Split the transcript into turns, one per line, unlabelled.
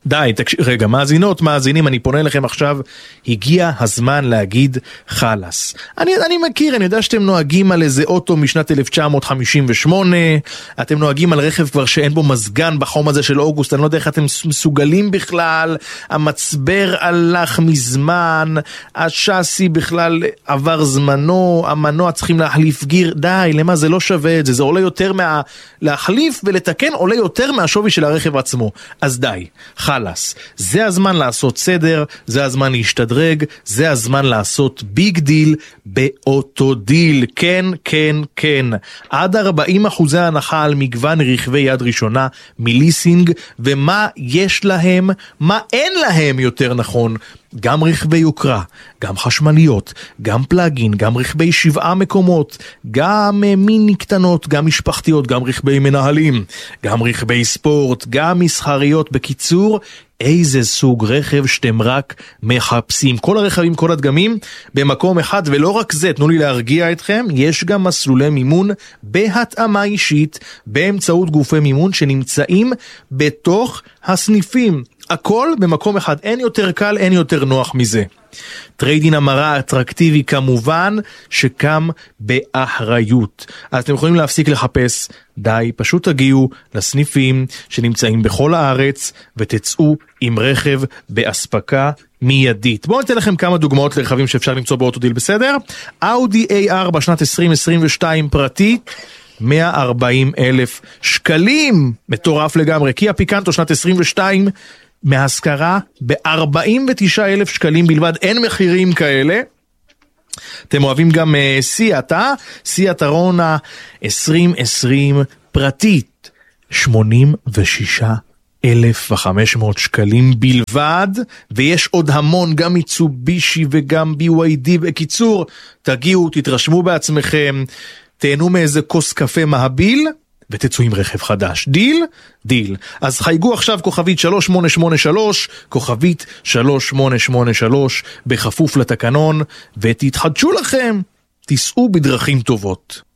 די, רגע, מאזינים, אני פונה לכם עכשיו, הגיע הזמן להגיד חלס. אני מכיר, אני יודע שאתם נוהגים על איזה אוטו משנת 1958, אתם נוהגים על רכב כבר שאין בו מזגן בחום הזה של אוגוסט, אני לא יודע איך אתם מסוגלים בכלל, המצבר הלך מזמן, השאסי בכלל עבר זמנו, המנוע צריכים להחליף גיר, די, למה זה לא שווה את זה, זה עולה יותר להחליף ולתקן, עולה יותר מהשווי של הרכב עצמו, אז די, חלס, זה הזמן לעשות סדר, זה הזמן להשתדרג, זה הזמן לעשות ביג דיל באוטו דיל, כן, כן, כן, עד 40% הנחה על מגוון רכבי יד ראשונה מליסינג, ומה יש להם, מה אין להם יותר נכון, גם רכבי יוקרה, גם חשמליות, גם פלאגין, גם רכבי 7 מקומות, גם מיני קטנות, גם משפחתיות, גם רכבי מנהלים, גם רכבי ספורט, גם מסחריות. בקיצור, איזה סוג רכב שאתם רק מחפשים. כל הרכבים, כל הדגמים במקום אחד, ולא רק זה, תנו לי להרגיע אתכם, יש גם מסלולי מימון בהתאמה אישית, באמצעות גופי מימון שנמצאים בתוך הסניפים. הכל במקום אחד, אין יותר קל, אין יותר נוח מזה. טריידין המרה אטרקטיבי כמובן, שקם באחריות. אז אתם יכולים להפסיק לחפש, די, פשוט תגיעו לסניפים שנמצאים בכל הארץ, ותצאו עם רכב באספקה מיידית. בואו ניתן לכם כמה דוגמאות לרכבים שאפשר למצוא באוטו דיל, בסדר? אאודי A4 שנת 2022 פרטי, 140,000 שקלים, מטורף לגמרי. קיה פיקנטו שנת 22 מהשכרה ב-49,000 שקלים בלבד, אין מחירים כאלה. אתם אוהבים גם סיאט ארונה 2020 פרטית, 86,500 שקלים בלבד, ויש עוד המון, גם מיצובישי וגם BYD. בקיצור, תגיעו, תתרשמו בעצמכם, תהנו מאיזה כוס קפה מהביל, ותצאו עם רכב חדש. דיל? דיל. אז חייגו עכשיו כוכבית 3883, כוכבית 3883, בכפוף לתקנון, ותתחדשו לכם, תיסעו בדרכים טובות.